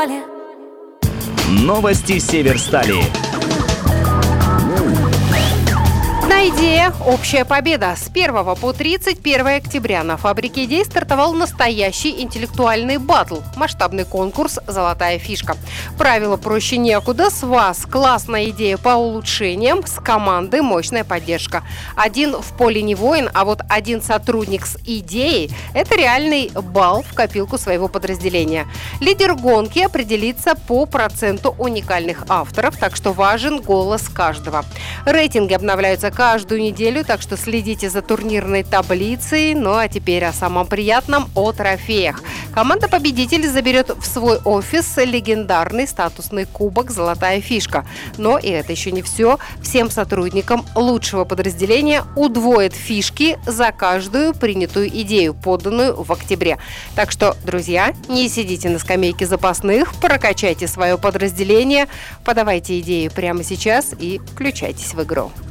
Новости Северстали. Одна идея – общая победа. С 1 по 31 октября на фабрике идей стартовал настоящий интеллектуальный баттл. Масштабный конкурс «Золотая фишка». Правило проще некуда. С вас классная идея по улучшениям, с команды мощная поддержка. Один в поле не воин, а вот один сотрудник с идеей – это реальный балл в копилку своего подразделения. Лидер гонки определится по проценту уникальных авторов, так что важен голос каждого. Рейтинги обновляются каждую неделю, так что следите за турнирной таблицей. Ну а теперь о самом приятном, о трофеях. Команда победителей заберет в свой офис легендарный статусный кубок «Золотая фишка». Но и это еще не все. Всем сотрудникам лучшего подразделения удвоят фишки за каждую принятую идею, поданную в октябре. Так что, друзья, не сидите на скамейке запасных, прокачайте свое подразделение, подавайте идеи прямо сейчас и включайтесь в игру.